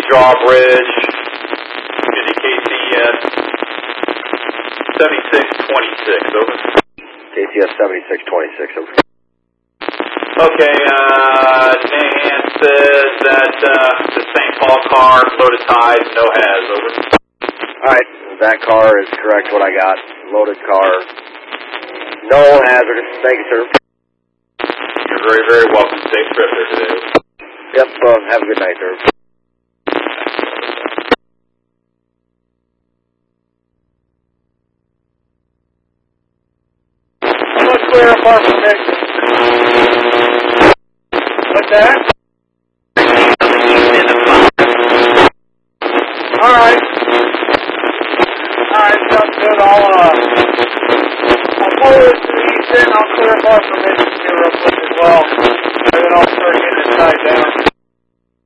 Drawbridge, KCS 7626, over. KCS 7626, over. Okay, Dan says that the St. Paul car, loaded ties, no has, over. Alright, that car is correct, what I got. Loaded car. No hazardous. Thank you, sir. You're very, very welcome. Safe trip there today. Yep, have a good night, sir. Let's clear up our permission. What's that? Alright. Alright, sounds good. I'll pull this to the east end. I'll clear up our permission here real quick as well. And then I'll start getting it tied down.